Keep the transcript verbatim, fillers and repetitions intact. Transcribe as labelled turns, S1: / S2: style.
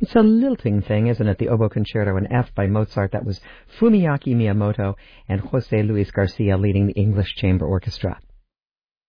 S1: It's a lilting thing, isn't it? The Oboe Concerto in F by Mozart. That was Fumiaki Miyamoto and Jose Luis Garcia leading the English Chamber Orchestra.